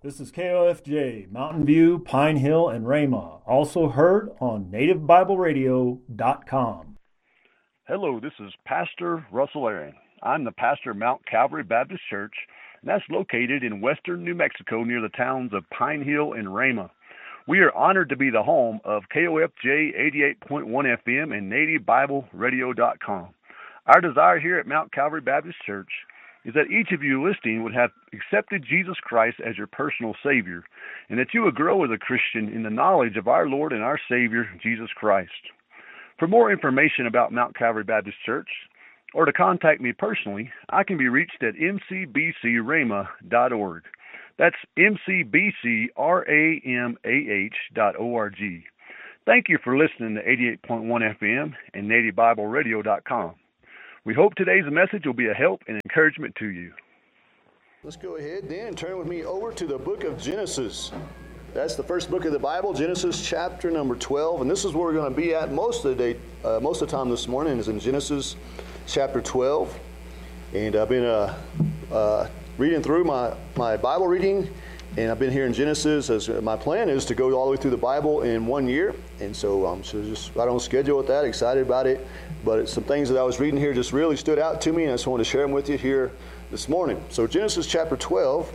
This is KOFJ, Mountain View, Pine Hill, and Rama, also heard on NativeBibleRadio.com. Hello, this is Pastor Russell Aaron. I'm the pastor of Mount Calvary Baptist Church, and that's located in western New Mexico near the towns of Pine Hill and Rama. We are honored to be the home of KOFJ 88.1 FM and NativeBibleRadio.com. Our desire here at Mount Calvary Baptist Church is that each of you listening would have accepted Jesus Christ as your personal Savior, and that you would grow as a Christian in the knowledge of our Lord and our Savior, Jesus Christ. For more information about Mount Calvary Baptist Church, or to contact me personally, I can be reached at mcbcramah.org. That's mcbcramah.org. Thank you for listening to 88.1 FM and NativeBibleRadio.com. We hope today's message will be a help and encouragement to you. Let's go ahead then and turn with me over to the book of Genesis. That's the first book of the Bible, Genesis chapter number 12. And this is where we're going to be at most of the day, most of the time this morning is in Genesis chapter 12. And I've been reading through my Bible reading, and I've been here in Genesis. As my plan is to go all the way through the Bible in 1 year. And so just right on schedule with that, excited about it. But it's some things that I was reading here just really stood out to me, and I just wanted to share them with you here this morning. So Genesis chapter 12,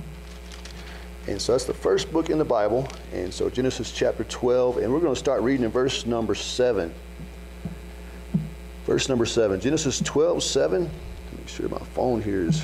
and so that's the first book in the Bible. And so Genesis chapter 12, and we're going to start reading in verse number 7. Verse number 7, Genesis 12:7. Make sure my phone here is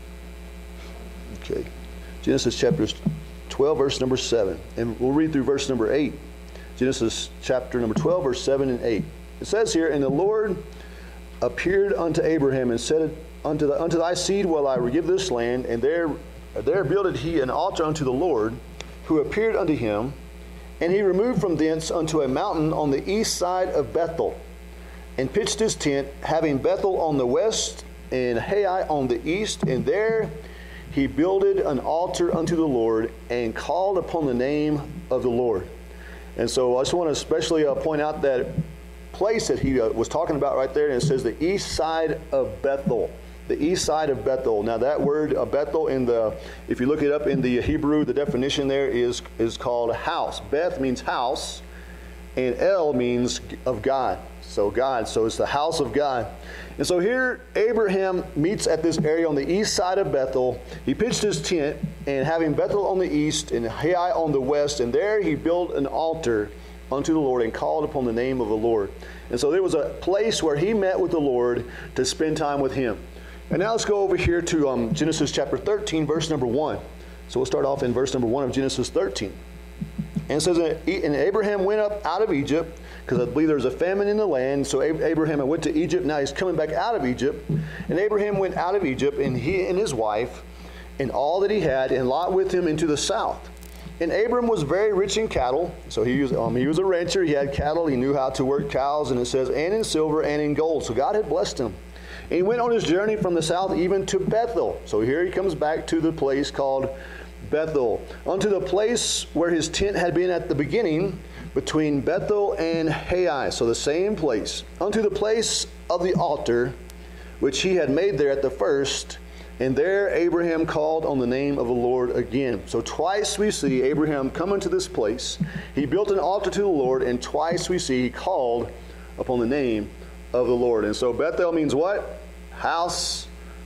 okay. Genesis chapter 12, verse number 7, and we'll read through verse number 8. Genesis chapter number 12, verse 7 and 8. It says here, "And the Lord appeared unto Abraham and said, Unto thy seed will I give this land. And there builded he an altar unto the Lord, who appeared unto him. And he removed from thence unto a mountain on the east side of Bethel, and pitched his tent, having Bethel on the west and Hai on the east. And there he builded an altar unto the Lord, and called upon the name of the Lord." And so I just want to especially point out that place that he was talking about right there, and it says the east side of Bethel. The east side of Bethel. Now that word Bethel, if you look it up in the Hebrew, the definition there is called house. Beth means house, and El means of God. So God. So it's the house of God. And so here Abraham meets at this area on the east side of Bethel. He pitched his tent, and having Bethel on the east and Hai on the west, and there he built an altar unto the Lord and called upon the name of the Lord. And so there was a place where he met with the Lord to spend time with him. And now let's go over here to Genesis chapter 13, verse number 1. So we'll start off in verse number 1 of Genesis 13. And it says, "And Abraham went up out of Egypt," because I believe there was a famine in the land. So Abraham went to Egypt. Now he's coming back out of Egypt. And Abraham went out of Egypt, and he and his wife, and all that he had, and Lot with him into the south. And Abram was very rich in cattle. So he was a rancher. He had cattle. He knew how to work cows. And it says, and in silver and in gold. So God had blessed him. And he went on his journey from the south even to Bethel. So here he comes back to the place called Bethel, unto the place where his tent had been at the beginning, between Bethel and Hai. So the same place. Unto the place of the altar, which he had made there at the first. And there Abraham called on the name of the Lord again. So twice we see Abraham come into this place. He built an altar to the Lord, and twice we see he called upon the name of the Lord. And so Bethel means what? House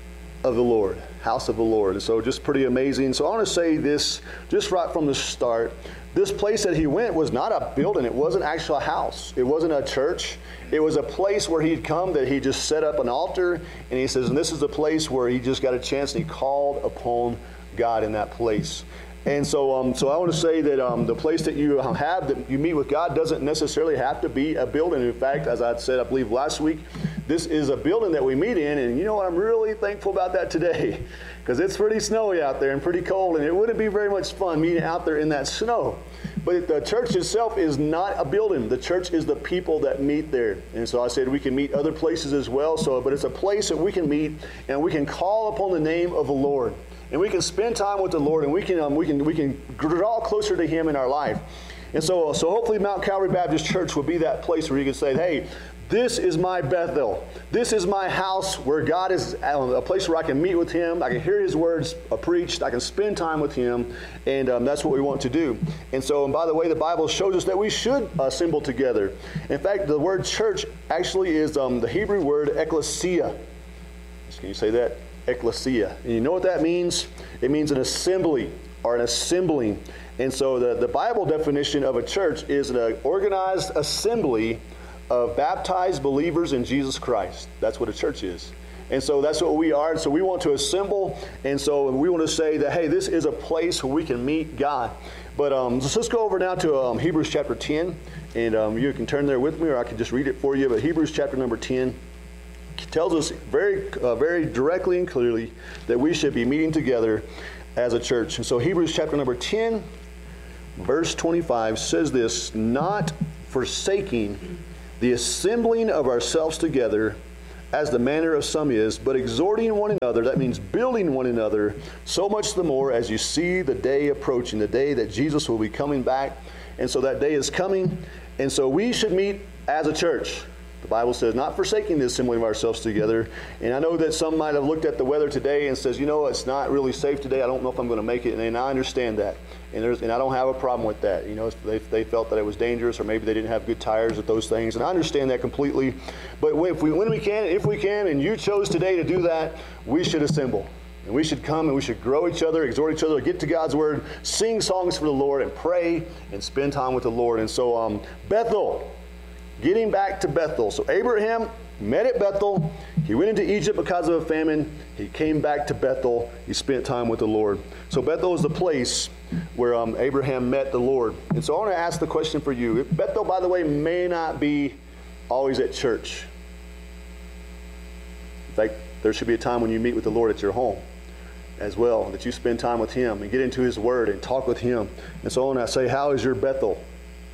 of the Lord. House of the Lord. And so just pretty amazing. So I want to say this just right from the start. This place that he went was not a building. It wasn't actually a house. It wasn't a church. It was a place where he'd come that he just set up an altar. And he says, and this is the place where he just got a chance, and he called upon God in that place. And so I want to say that the place that you have, that you meet with God, doesn't necessarily have to be a building. In fact, as I said, I believe last week, this is a building that we meet in. And you know what? I'm really thankful about that today, because it's pretty snowy out there and pretty cold, and it wouldn't be very much fun meeting out there in that snow. But the church itself is not a building. The church is the people that meet there. And so I said we can meet other places as well. But it's a place that we can meet, and we can call upon the name of the Lord. And we can spend time with the Lord, and we can draw closer to Him in our life. And so hopefully Mount Calvary Baptist Church will be that place where you can say, hey, this is my Bethel. This is my house where God is, a place where I can meet with Him. I can hear His words preached. I can spend time with Him. And that's what we want to do. And so, and by the way, the Bible shows us that we should assemble together. In fact, the word church actually is the Hebrew word ecclesia. Can you say that? Ecclesia. And you know what that means? It means an assembly or an assembling. And so the Bible definition of a church is an organized assembly of baptized believers in Jesus Christ. That's what a church is. And so that's what we are. And so we want to assemble. And so we want to say that, hey, this is a place where we can meet God. But let's go over now to Hebrews chapter 10. And you can turn there with me, or I can just read it for you. But Hebrews chapter number 10 tells us very directly and clearly that we should be meeting together as a church. And so Hebrews chapter number 10, verse 25 says this, not forsaking the assembling of ourselves together, as the manner of some is, but exhorting one another, that means building one another, so much the more as you see the day approaching, the day that Jesus will be coming back. And so that day is coming. And so we should meet as a church. The Bible says, not forsaking the assembling of ourselves together. And I know that some might have looked at the weather today and says, you know, it's not really safe today. I don't know if I'm going to make it. And I understand that. And I don't have a problem with that. You know, they felt that it was dangerous, or maybe they didn't have good tires at those things. And I understand that completely. But if we can, and you chose today to do that, we should assemble. And we should come and we should grow each other, exhort each other, get to God's Word, sing songs for the Lord, and pray and spend time with the Lord. And so Bethel. Getting back to Bethel. So Abraham met at Bethel. He went into Egypt because of a famine. He came back to Bethel. He spent time with the Lord. So Bethel is the place where Abraham met the Lord. And so I want to ask the question for you. Bethel, by the way, may not be always at church. In fact, there should be a time when you meet with the Lord at your home as well, that you spend time with Him and get into His Word and talk with Him. And so when I say, how is your Bethel?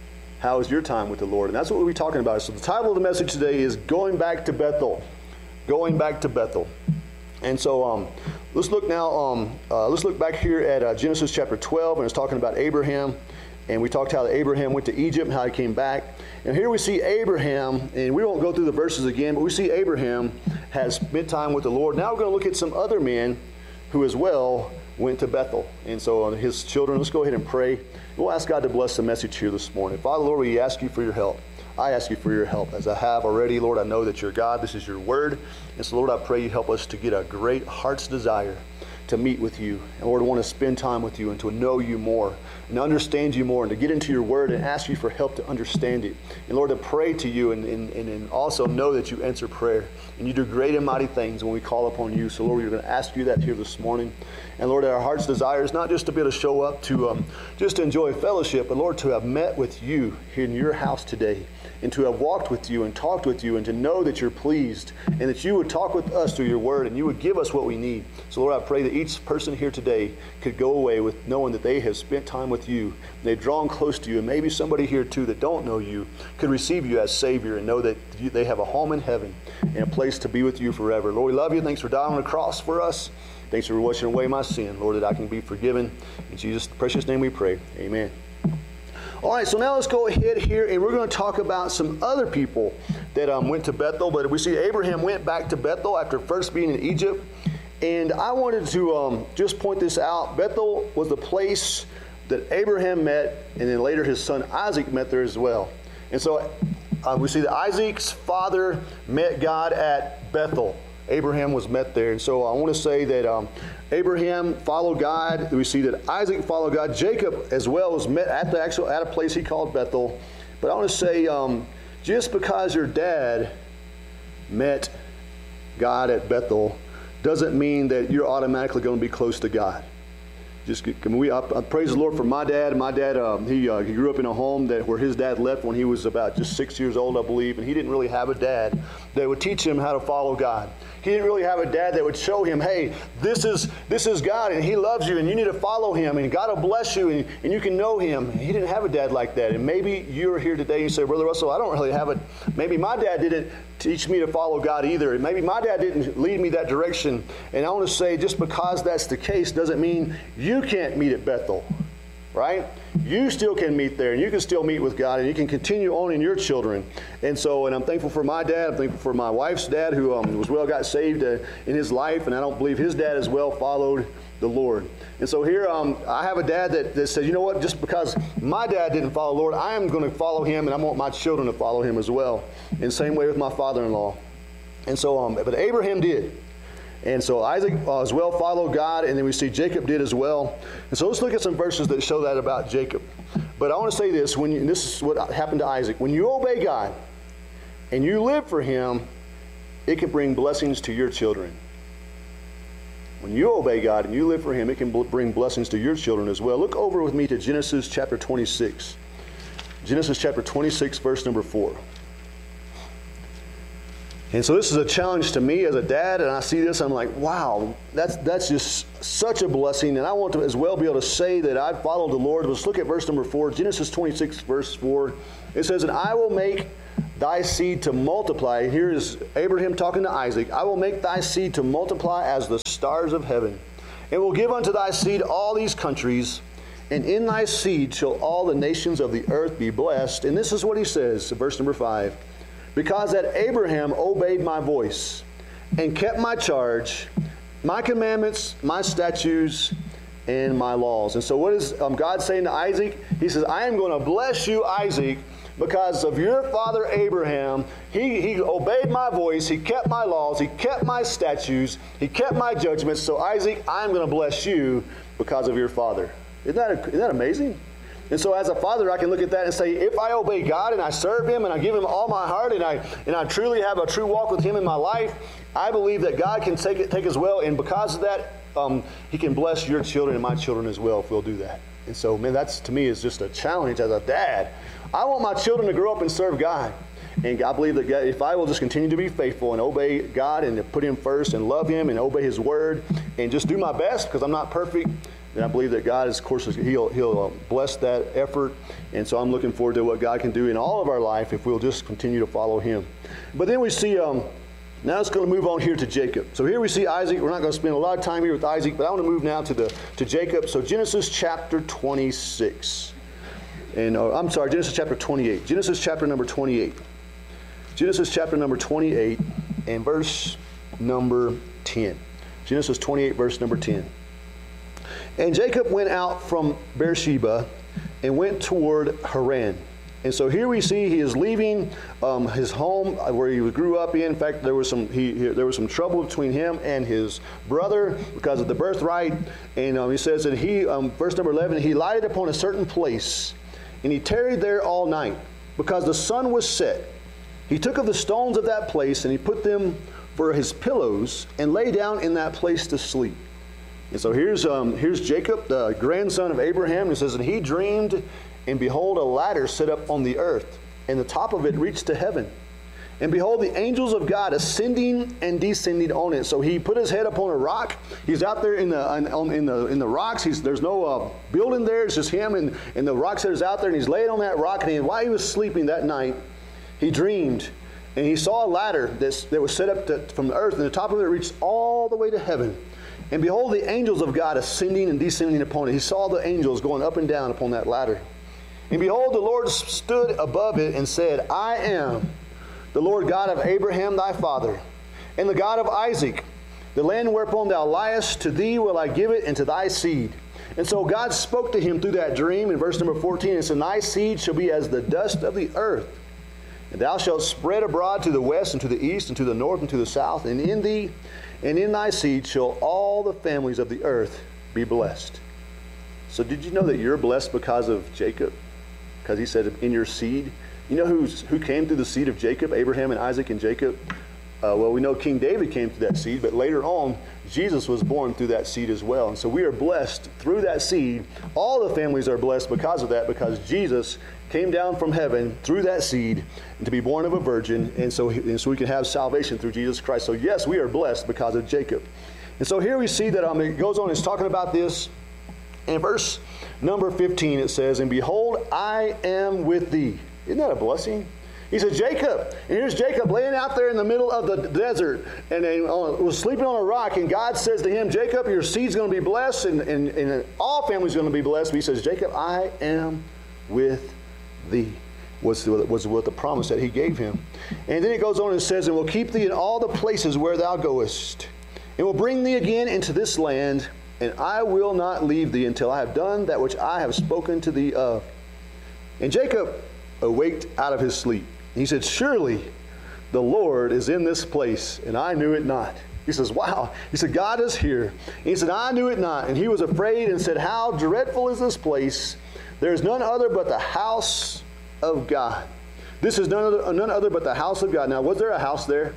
How is your time with the Lord? And that's what we'll be talking about. So the title of the message today is Going Back to Bethel. Going Back to Bethel. And so let's look now, let's look back here at Genesis chapter 12, and it's talking about Abraham. And we talked how Abraham went to Egypt and how he came back. And here we see Abraham, and we won't go through the verses again, but we see Abraham has spent time with the Lord. Now we're going to look at some other men who as well went to Bethel. And so his children, let's go ahead and pray. We'll ask God to bless the message here this morning. Father, Lord, we ask you for your help. I ask you for your help. As I have already, Lord, I know that you're God. This is your word. And so, Lord, I pray you help us to get a great heart's desire to meet with you. And Lord, I want to spend time with you and to know you more and understand you more and to get into your word and ask you for help to understand it. And Lord, to pray to you and also know that you answer prayer. And you do great and mighty things when we call upon you. So Lord, we're going to ask you that here this morning. And Lord, our heart's desire is not just to be able to show up to just to enjoy fellowship, but Lord, to have met with you here in your house today, and to have walked with you and talked with you, and to know that you're pleased, and that you would talk with us through your word, and you would give us what we need. So Lord, I pray that each person here today could go away with knowing that they have spent time with you, they've drawn close to you, and maybe somebody here too that don't know you could receive you as Savior and know that they have a home in heaven and a place to be with you forever. Lord, we love you. Thanks for dying on the cross for us. Thanks for washing away my sin, Lord, that I can be forgiven. In Jesus' precious name we pray. Amen. All right, so now let's go ahead here, and we're going to talk about some other people that went to Bethel. But we see Abraham went back to Bethel after first being in Egypt. And I wanted to just point this out. Bethel was the place that Abraham met, and then later his son Isaac met there as well. And so we see that Isaac's father met God at Bethel. Abraham was met there. And so I want to say that Abraham followed God. We see that Isaac followed God. Jacob as well was met at a place he called Bethel. But I want to say just because your dad met God at Bethel doesn't mean that you're automatically going to be close to God. I praise the Lord for my dad. My dad, he grew up in a home where his dad left when he was about just 6 years old, I believe, and he didn't really have a dad that would teach him how to follow God. He didn't really have a dad that would show him, hey, this is God, and He loves you, and you need to follow Him, and God will bless you, and you can know Him. He didn't have a dad like that. And maybe you're here today and you say, Brother Russell, I don't really have maybe my dad didn't teach me to follow God either. And maybe my dad didn't lead me that direction. And I want to say, just because that's the case doesn't mean you can't meet at Bethel. right? You still can meet there, and you can still meet with God, and you can continue on in your children. And I'm thankful for my dad. I'm thankful for my wife's dad, who got saved in his life, and I don't believe his dad as well followed the Lord. And so here I have a dad that says, you know what, just because my dad didn't follow the Lord, I am going to follow him, and I want my children to follow him as well. And same way with my father-in-law. And so, but Abraham did. And so Isaac as well followed God, and then we see Jacob did as well. And so let's look at some verses that show that about Jacob. But I want to say this, this is what happened to Isaac. When you obey God and you live for him, it can bring blessings to your children. When you obey God and you live for him, it can bring blessings to your children as well. Look over with me to Genesis chapter 26. Genesis chapter 26, verse number 4. And so this is a challenge to me as a dad, and I see this, I'm like, wow, that's just such a blessing, and I want to as well be able to say that I followed the Lord. Let's look at verse number 4, Genesis 26, verse 4. It says, and I will make thy seed to multiply. Here is Abraham talking to Isaac. I will make thy seed to multiply as the stars of heaven, and will give unto thy seed all these countries, and in thy seed shall all the nations of the earth be blessed. And this is what he says, verse number 5. Because that Abraham obeyed my voice and kept my charge, my commandments, my statutes, and my laws. And so what is God saying to Isaac? He says, I am going to bless you, Isaac, because of your father Abraham. He obeyed my voice, he kept my laws, he kept my statutes, he kept my judgments. So Isaac, I'm going to bless you because of your father. Isn't that amazing? And so as a father, I can look at that and say, if I obey God and I serve him and I give him all my heart and I truly have a true walk with him in my life, I believe that God can take as well. And because of that, he can bless your children and my children as well if we'll do that. And so, man, that's to me is just a challenge as a dad. I want my children to grow up and serve God. And I believe that God, if I will just continue to be faithful and obey God and put him first and love him and obey his word and just do my best, because I'm not perfect, and I believe that God, of course, he'll bless that effort. And so I'm looking forward to what God can do in all of our life if we'll just continue to follow him. But then we see, now it's going to move on here to Jacob. So here we see Isaac. We're not going to spend a lot of time here with Isaac, but I want to move now to Jacob. So Genesis chapter 26. Genesis chapter 28. Genesis chapter number 28. Genesis chapter number 28 and verse number 10. Genesis 28, verse number 10. And Jacob went out from Beersheba and went toward Haran. And so here we see he is leaving his home where he grew up in. In fact, there was some trouble between him and his brother because of the birthright. And he says that verse number 11, he lighted upon a certain place, and he tarried there all night because the sun was set. He took of the stones of that place, and he put them for his pillows, and lay down in that place to sleep. And so here's Jacob, the grandson of Abraham. It says, and he dreamed, and behold, a ladder set up on the earth, and the top of it reached to heaven. And behold, the angels of God ascending and descending on it. So he put his head upon a rock. He's out there in the rocks. There's no building there. It's just him and the rocks that is out there. And he's laying on that rock. And while he was sleeping that night, he dreamed, and he saw a ladder that was set up from the earth, and the top of it reached all the way to heaven. And behold, the angels of God ascending and descending upon it. He saw the angels going up and down upon that ladder. And behold, the Lord stood above it and said, I am the Lord God of Abraham thy father, and the God of Isaac. The land whereupon thou liest, to thee will I give it, and to thy seed. And so God spoke to him through that dream in verse number 14, and said, thy seed shall be as the dust of the earth. And thou shalt spread abroad to the west and to the east and to the north and to the south, and in thee and in thy seed shall all the families of the earth be blessed. So did you know that you're blessed because of Jacob? Because he said, in your seed. You know who came through the seed of Jacob? Abraham and Isaac and Jacob. Well, we know King David came through that seed, but later on, Jesus was born through that seed as well. And so we are blessed through that seed. All the families are blessed because of that, because Jesus came down from heaven through that seed and to be born of a virgin, and so we can have salvation through Jesus Christ. So yes, we are blessed because of Jacob. And so here we see that it goes on, it's talking about this. In verse number 15 it says, and behold, I am with thee. Isn't that a blessing? He said, Jacob. And here's Jacob laying out there in the middle of the desert and was sleeping on a rock. And God says to him, Jacob, your seed's going to be blessed and all families going to be blessed. But he says, Jacob, I am with thee. Was what the promise that he gave him. And then it goes on and says, and will keep thee in all the places where thou goest, and will bring thee again into this land, and I will not leave thee until I have done that which I have spoken to thee of. And Jacob awaked out of his sleep. He said, surely the Lord is in this place, and I knew it not. He says, wow. He said, God is here. And he said, I knew it not. And he was afraid and said, how dreadful is this place? There is none other but the house of God. This is none other but the house of God. Now, was there a house there?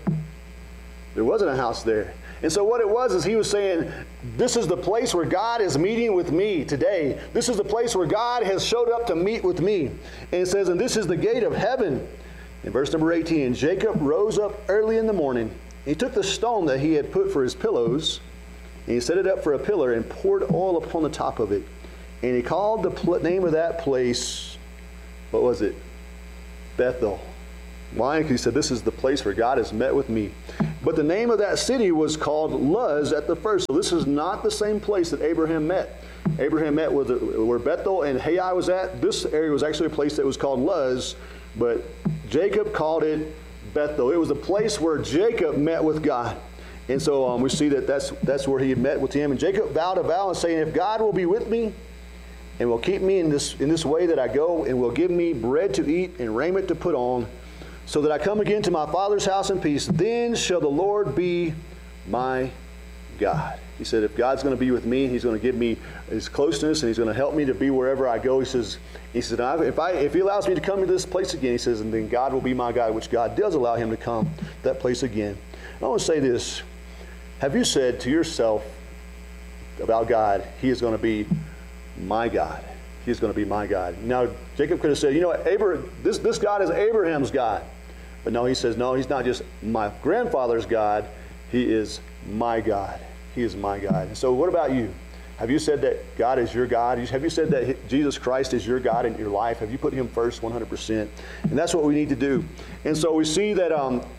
There wasn't a house there. And so what it was is he was saying, this is the place where God is meeting with me today. This is the place where God has showed up to meet with me. And it says, and this is the gate of heaven. In verse number 18, and Jacob rose up early in the morning. And he took the stone that he had put for his pillows, and he set it up for a pillar and poured oil upon the top of it. And he called the name of that place, what was it? Bethel. Why? Because he said, this is the place where God has met with me. But the name of that city was called Luz at the first. So this is not the same place that Abraham met. Abraham met with where Bethel and Hai was at. This area was actually a place that was called Luz, but Jacob called it Bethel. It was a place where Jacob met with God. And so we see that that's where he met with him. And Jacob vowed a vow and saying, if God will be with me, and will keep me in this way that I go, and will give me bread to eat and raiment to put on, so that I come again to my father's house in peace, then shall the Lord be my God. He said, if God's going to be with me, he's going to give me his closeness, and he's going to help me to be wherever I go. He said, if he allows me to come to this place again, he says, and then God will be my God, which God does allow him to come to that place again. And I want to say this. Have you said to yourself about God, he is going to be my God? He is going to be my God. Now, Jacob could have said, you know what, this God is Abraham's God. But no, he says, no, he's not just my grandfather's God. He is my God. He is my God. And so what about you? Have you said that God is your God? Have you said that Jesus Christ is your God in your life? Have you put him first 100%? And that's what we need to do. And so we see that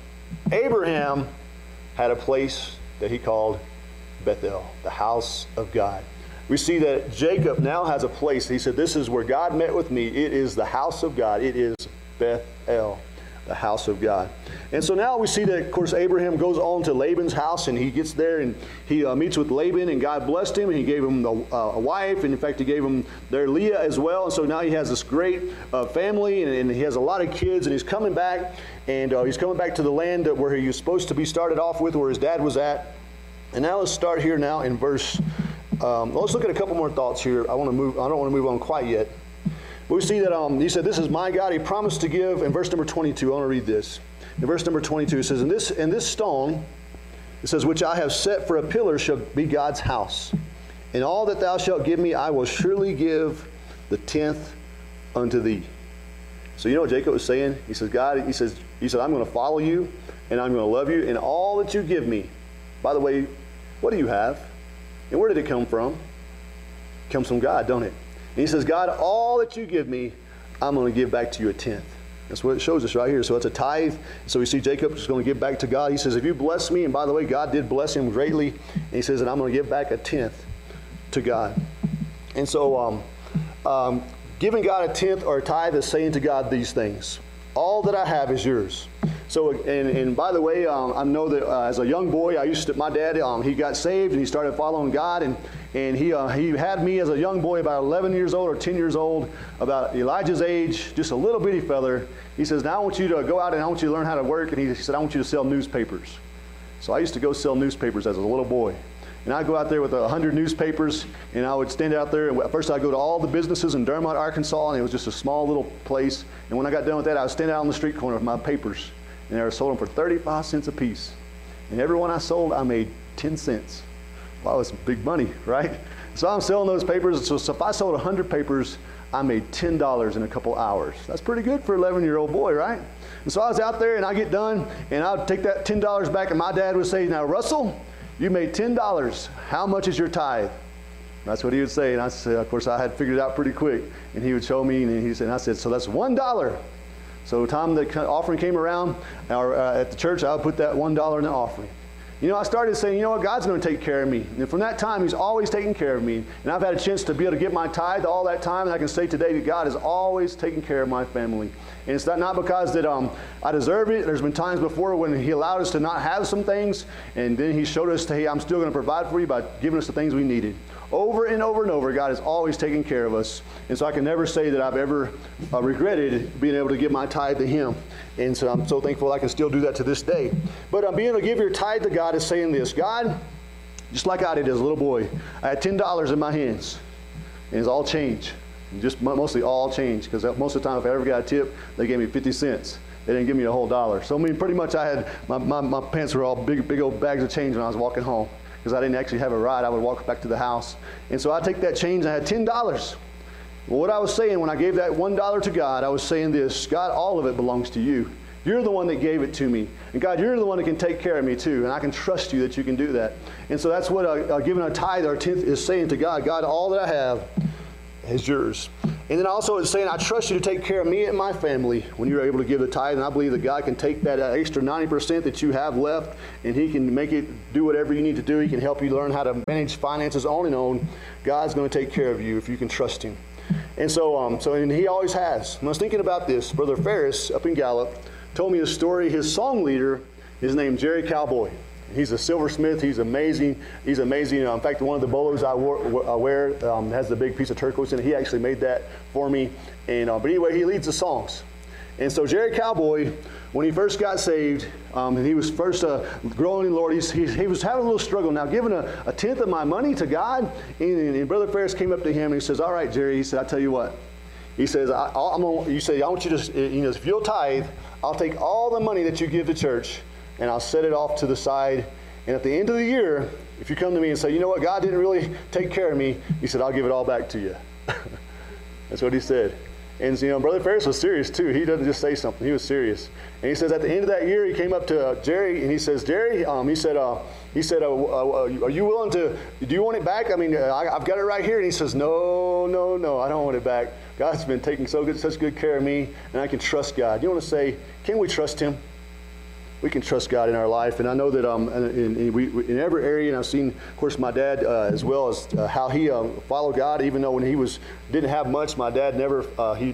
Abraham had a place that he called Bethel, the house of God. We see that Jacob now has a place. He said, this is where God met with me. It is the house of God. It is Bethel, the house of God. And so now we see that, of course, Abraham goes on to Laban's house, and he gets there, and he meets with Laban, and God blessed him, and he gave him a wife, and in fact, he gave him their Leah as well. And so now he has this great family, and he has a lot of kids, and he's coming back, and he's coming back to the land where he was supposed to be started off with, where his dad was at. And now let's start here now in verse let's look at a couple more thoughts here. I don't want to move on quite yet. But we see that he said, this is my God. He promised to give, in verse number 22, I want to read this. In verse number 22, it says, and this stone, it says, which I have set for a pillar shall be God's house. And all that thou shalt give me, I will surely give the 10th unto thee. So you know what Jacob was saying? He says, God, he said, I'm going to follow you, and I'm going to love you, and all that you give me. By the way, what do you have? And where did it come from? It comes from God, don't it? And he says, God, all that you give me, I'm going to give back to you a 10th. That's what it shows us right here. So it's a tithe. So we see Jacob is going to give back to God. He says, if you bless me, and by the way, God did bless him greatly, and he says that I'm going to give back a 10th to God. And so giving God a 10th or a tithe is saying to God these things. All that I have is yours. So, and by the way, I know that as a young boy, my dad, he got saved and he started following God, and he had me as a young boy, about 11 years old or 10 years old, about Elijah's age, just a little bitty feller. He says, now I want you to go out and I want you to learn how to work. And he said, I want you to sell newspapers. So I used to go sell newspapers as a little boy. And I'd go out there with 100 newspapers, and I would stand out there. And first, I'd go to all the businesses in Dermot, Arkansas, and it was just a small little place. And when I got done with that, I would stand out on the street corner with my papers, and I sold them for 35 cents a piece. And every one I sold, I made 10 cents. Wow, that's big money, right? So I'm selling those papers. So if I sold 100 papers, I made $10 in a couple hours. That's pretty good for an 11-year-old boy, right? And so I was out there, and I get done, and I would take that $10 back, and my dad would say, now, Russell, you made $10. How much is your tithe? That's what he would say. And I said, of course, I had figured it out pretty quick. And he would show me, and I said, so that's $1. So the time the offering came around, at the church, I would put that $1 in the offering. You know, I started saying, you know what, God's going to take care of me. And from that time, He's always taken care of me. And I've had a chance to be able to get my tithe all that time. And I can say today that God has always taken care of my family. And it's not because that I deserve it. There's been times before when He allowed us to not have some things. And then He showed us, hey, I'm still going to provide for you by giving us the things we needed. Over and over and over, God has always taken care of us. And so I can never say that I've ever regretted being able to give my tithe to Him. And so I'm so thankful I can still do that to this day. But being able to give your tithe to God is saying this: God, just like I did as a little boy, I had $10 in my hands. And it's all change. Just mostly all change. Because most of the time, if I ever got a tip, they gave me 50 cents. They didn't give me a whole dollar. So I mean, pretty much I had, my pants were all big old bags of change when I was walking home. Because I didn't actually have a ride. I would walk back to the house. And so I take that change, I had $10. Well, what I was saying when I gave that $1 to God, I was saying this: God, all of it belongs to you. You're the one that gave it to me. And God, you're the one that can take care of me too. And I can trust you that you can do that. And so that's what giving a tithe or tenth is saying to God: God, all that I have is yours. And then also it's saying, I trust you to take care of me and my family when you're able to give the tithe. And I believe that God can take that extra 90% that you have left, and He can make it do whatever you need to do. He can help you learn how to manage finances on and on. God's going to take care of you if you can trust Him. And and He always has. When I was thinking about this, Brother Ferris up in Gallup told me a story. His song leader is named Jerry Cowboy. He's a silversmith. He's amazing. He's amazing. In fact, one of the bolos I wear has the big piece of turquoise in it. He actually made that for me. And but anyway, he leads the songs. And so Jerry Cowboy, when he first got saved, and he was first growing in the Lord, he was having a little struggle. Now, giving a tenth of my money to God, and Brother Ferris came up to him and he says, "All right, Jerry," he said, "I tell you what." He says, I want you to, if you'll tithe, I'll take all the money that you give to church, and I'll set it off to the side. And at the end of the year, if you come to me and say, you know what, God didn't really take care of me, He said, I'll give it all back to you. That's what he said. And Brother Ferris was serious too. He doesn't just say something. He was serious. And he says at the end of that year, he came up to Jerry and he says, Jerry, he said, are you willing to, do you want it back? I mean, I've got it right here. And he says, no, I don't want it back. God's been taking such good care of me, and I can trust God. You want to say, can we trust Him? We can trust God in our life. And I know that in every area, and I've seen, of course, my dad as well as how he followed God, even though when he didn't have much. My dad never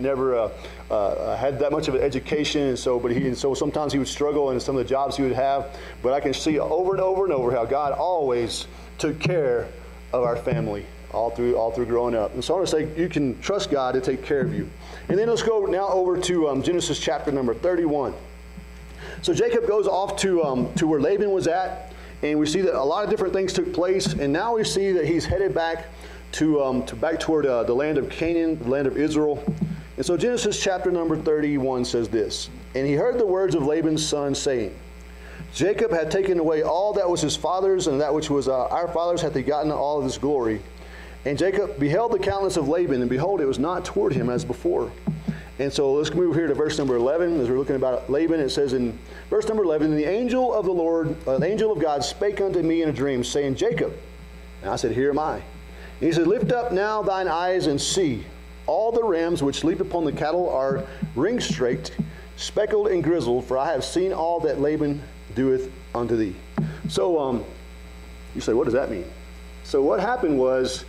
had that much of an education, and so sometimes he would struggle in some of the jobs he would have. But I can see over and over and over how God always took care of our family all through growing up. And so I want to say you can trust God to take care of you. And then let's go now over to Genesis chapter number 31. So Jacob goes off to where Laban was at, and we see that a lot of different things took place. And now we see that he's headed back back toward the land of Canaan, the land of Israel. And so Genesis chapter number 31 says this: And he heard the words of Laban's son, saying, Jacob had taken away all that was his father's, and that which was our father's hath he gotten all of his glory. And Jacob beheld the countenance of Laban, and behold, it was not toward him as before. And so let's move here to verse number 11. As we're looking about Laban, it says in verse number 11, And the angel of the Lord, the angel of God, spake unto me in a dream, saying, Jacob. And I said, Here am I. And he said, Lift up now thine eyes and see. All the rams which leap upon the cattle are ring-straked, speckled and grizzled, for I have seen all that Laban doeth unto thee. So you say, what does that mean? So what happened was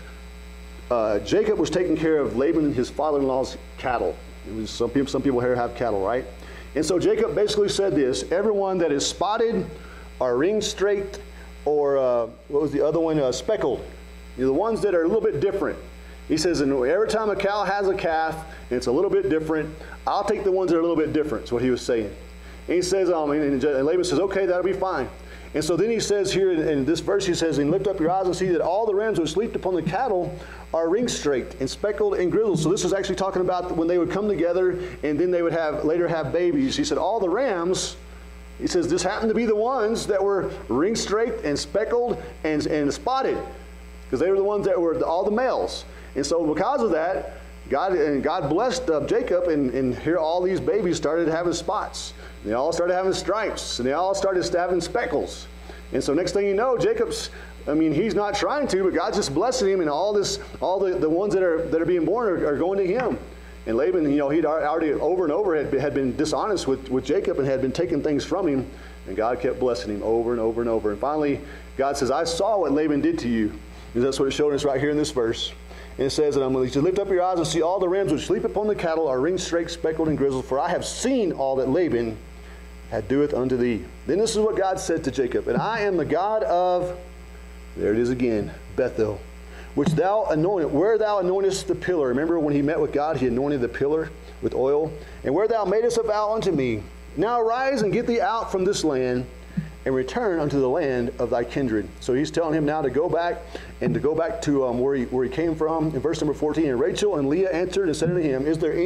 Jacob was taking care of Laban, his father-in-law's cattle. It was some people here have cattle, right? And so Jacob basically said this: everyone that is spotted or ring-straked or what was the other one? Speckled. The ones that are a little bit different. He says, and every time a cow has a calf and it's a little bit different, I'll take the ones that are a little bit different. That's what he was saying. And he says, and Laban says, okay, that'll be fine. And so then he says here in this verse, he says, and lift up your eyes and see that all the rams which leaped upon the cattle are ring-straked and speckled and grizzled. So this is actually talking about when they would come together and then they would later have babies. He said, all the rams, he says, this happened to be the ones that were ring-straked and speckled and spotted, because they were the ones that were all the males. And so because of that, God blessed Jacob, and here all these babies started having spots. They all started having stripes, and they all started having speckles. And so next thing you know, he's not trying to, but God's just blessing him, and all the ones that are being born are going to him. And Laban, he'd already over and over had been dishonest with Jacob and had been taking things from him. And God kept blessing him over and over and over. And finally, God says, I saw what Laban did to you. And that's what it's showing us right here in this verse. And it says that I'm going to lift up your eyes and see all the rams which sleep upon the cattle are ringed, straight, speckled, and grizzled. For I have seen all that Laban had doeth unto thee. Then this is what God said to Jacob. And I am the God of, there it is again, Bethel, which thou anointed, where thou anointest the pillar. Remember when he met with God, he anointed the pillar with oil. And where thou madest a vow unto me. Now arise and get thee out from this land and return unto the land of thy kindred. So he's telling him now to go back and to go back to where he came from. In verse number 14, and Rachel and Leah answered and said unto him, is there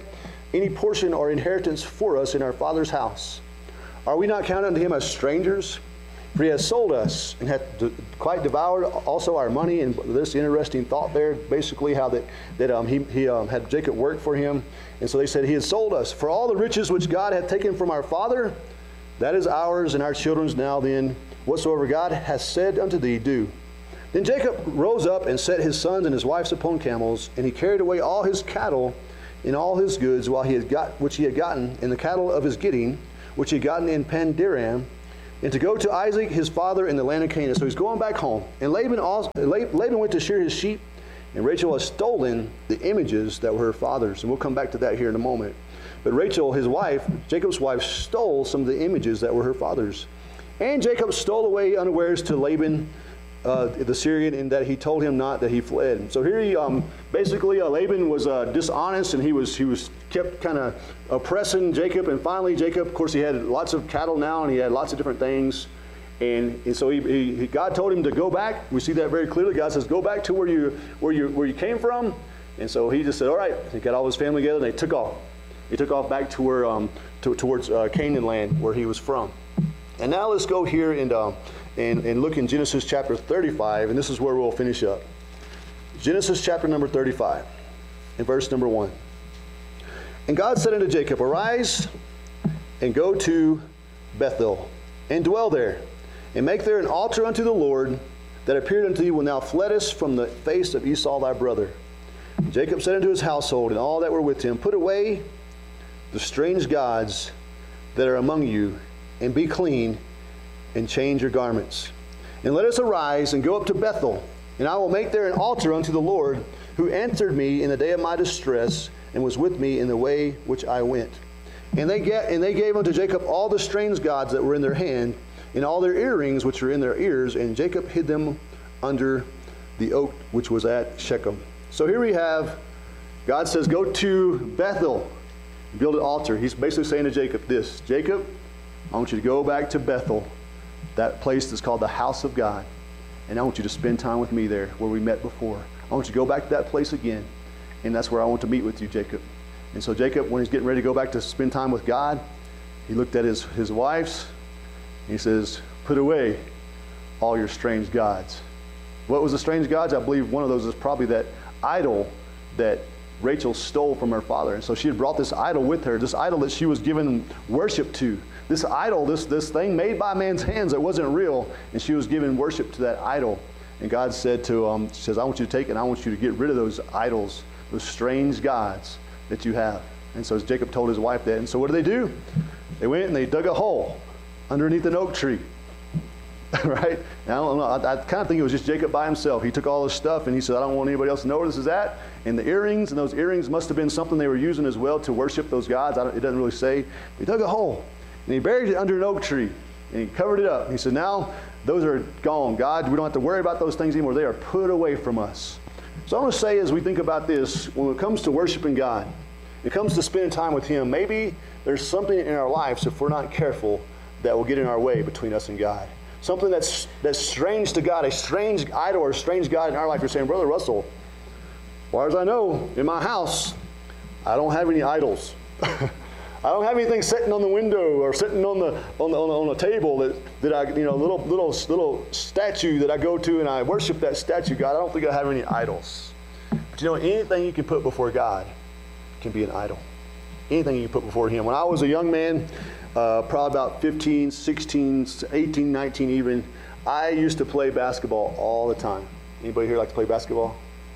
any portion or inheritance for us in our father's house? Are we not counted unto him as strangers? For he has sold us and hath quite devoured also our money. And this interesting thought there, basically how he had Jacob work for him. And so they said, he has sold us. For all the riches which God hath taken from our father, that is ours and our children's now. Then whatsoever God hath said unto thee, do. Then Jacob rose up and set his sons and his wives upon camels, and he carried away all his cattle and all his goods which he had gotten in the cattle of his getting, which he had gotten in Pandaram, and to go to Isaac his father in the land of Canaan. So he's going back home. And Laban went to shear his sheep, and Rachel has stolen the images that were her father's. And we'll come back to that here in a moment. But Rachel, his wife, Jacob's wife, stole some of the images that were her father's. And Jacob stole away unawares to Laban, the Syrian, in that he told him not, that he fled. So here basically Laban was dishonest, and he was kept kind of oppressing Jacob. And finally Jacob, of course, he had lots of cattle now, and he had lots of different things. And so God told him to go back. We see that very clearly. God says, go back to where you came from. And so he just said, all right. He got all his family together, and they took off. He took off back to where towards Canaan land, where he was from. And now let's go here and look in Genesis chapter 35, and this is where we'll finish up. Genesis chapter number 35, and verse number 1. And God said unto Jacob, arise and go to Bethel, and dwell there, and make there an altar unto the Lord that appeared unto thee when thou fleddest from the face of Esau thy brother. And Jacob said unto his household and all that were with him, put away the strange gods that are among you, and be clean, and change your garments. And let us arise and go up to Bethel, and I will make there an altar unto the Lord, who answered me in the day of my distress, and was with me in the way which I went. And they gave unto Jacob all the strange gods that were in their hand, and all their earrings which were in their ears, and Jacob hid them under the oak which was at Shechem. So here we have, God says, go to Bethel, build an altar. He's basically saying to Jacob this, Jacob, I want you to go back to Bethel, that place that's called the house of God, and I want you to spend time with me there where we met before. I want you to go back to that place again, and that's where I want to meet with you, Jacob. And so Jacob, when he's getting ready to go back to spend time with God, he looked at his wives, and he says, put away all your strange gods. What was the strange gods? I believe one of those is probably that idol that Rachel stole from her father. And so she had brought this idol with her, this idol that she was giving worship to. This idol, this thing made by man's hands that wasn't real, and she was giving worship to that idol. And God said to she says, I want you to take it, and I want you to get rid of those idols, those strange gods that you have. And so Jacob told his wife that. And so what do? They went and they dug a hole underneath an oak tree. Right? And I don't know. I kind of think it was just Jacob by himself. He took all his stuff and he said, I don't want anybody else to know where this is at. And the earrings, and those earrings must have been something they were using as well to worship those gods. It doesn't really say. He dug a hole and he buried it under an oak tree and he covered it up. And he said, now those are gone. God, we don't have to worry about those things anymore. They are put away from us. So I want to say, as we think about this, when it comes to worshiping God, it comes to spending time with Him, maybe there's something in our lives, if we're not careful, that will get in our way between us and God. Something that's strange to God, a strange idol or a strange God in our life. You're saying, Brother Russell, as far as I know, in my house, I don't have any idols. I don't have anything sitting on the window or sitting on the table that I, little statue that I go to and I worship that statue. God, I don't think I have any idols. But anything you can put before God can be an idol. Anything you can put before Him. When I was a young man, probably about 15, 16, 18, 19 even, I used to play basketball all the time. Anybody here like to play basketball?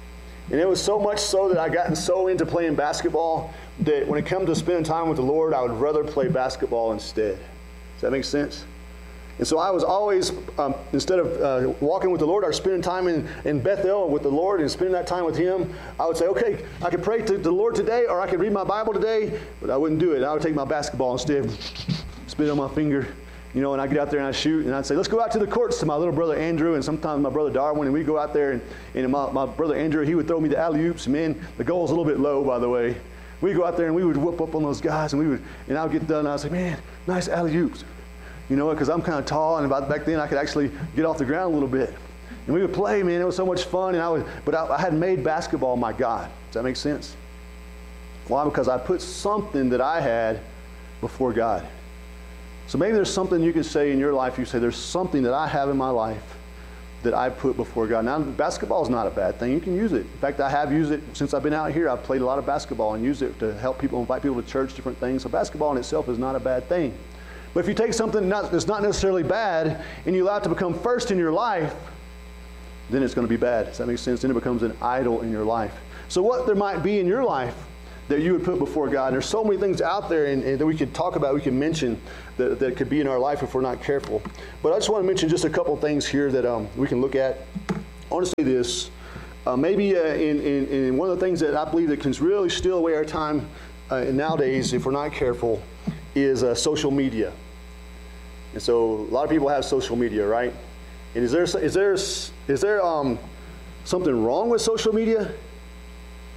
And it was so much so that I gotten so into playing basketball that when it comes to spending time with the Lord, I would rather play basketball instead. Does that make sense? And so I was always, instead of walking with the Lord or spending time in Bethel with the Lord and spending that time with Him, I would say, okay, I could pray to the Lord today, or I could read my Bible today, but I wouldn't do it. I would take my basketball instead, spit it on my finger, and I'd get out there and I'd shoot, and I'd say, let's go out to the courts to my little brother Andrew, and sometimes my brother Darwin, and we'd go out there, and my brother Andrew, he would throw me the alley-oops. Man, the goal was a little bit low, by the way. We'd go out there and we would whoop up on those guys, and I would get done, and I would say, man, nice alley-oops. Because I'm kind of tall, and back then I could actually get off the ground a little bit. And we would play, man. It was so much fun, but I had made basketball my God. Does that make sense? Why? Because I put something that I had before God. So maybe there's something you can say in your life. You say, there's something that I have in my life that I put before God. Now, basketball is not a bad thing. You can use it. In fact, I have used it since I've been out here. I've played a lot of basketball and used it to help people, invite people to church, different things. So basketball in itself is not a bad thing. But if you take something that's not necessarily bad and you allow it to become first in your life, then it's going to be bad. Does that make sense? Then it becomes an idol in your life. So what there might be in your life that you would put before God, and there's so many things out there and that we could talk about, we can mention that could be in our life if we're not careful. But I just want to mention just a couple things here that we can look at. I want to say this. Maybe in one of the things that I believe that can really steal away our time nowadays if we're not careful is social media. And so a lot of people have social media, right? And is there something wrong with social media?